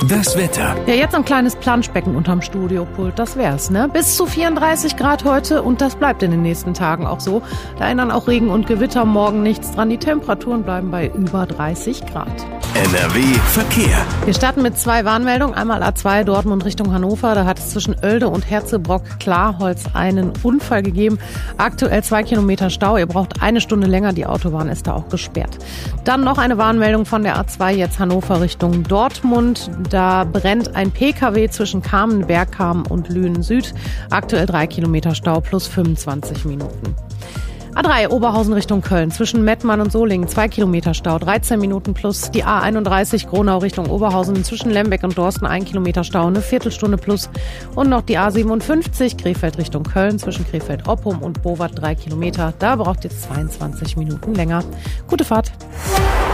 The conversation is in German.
Das Wetter. Ja, jetzt ein kleines Planschbecken unterm Studiopult, das wär's, ne? Bis zu 34 Grad heute und das bleibt in den nächsten Tagen auch so. Da ändern auch Regen und Gewitter morgen nichts dran. Die Temperaturen bleiben bei über 30 Grad. NRW Verkehr. Wir starten mit 2 Warnmeldungen. Einmal A2 Dortmund Richtung Hannover. Da hat es zwischen Oelde und Herzebrock-Klarholz einen Unfall gegeben. Aktuell 2 Kilometer Stau. Ihr braucht 1 Stunde länger. Die Autobahn ist da auch gesperrt. Dann noch eine Warnmeldung von der A2 jetzt Hannover Richtung Dortmund. Da brennt ein PKW zwischen Kamen, Bergkamen und Lünen Süd. Aktuell 3 Kilometer Stau plus 25 Minuten. A3 Oberhausen Richtung Köln, zwischen Mettmann und Solingen 2 Kilometer Stau, 13 Minuten plus. Die A31 Gronau Richtung Oberhausen, zwischen Lembeck und Dorsten 1 Kilometer Stau, eine Viertelstunde plus. Und noch die A57 Krefeld Richtung Köln, zwischen Krefeld-Oppum und Bowat 3 Kilometer. Da braucht ihr 22 Minuten länger. Gute Fahrt.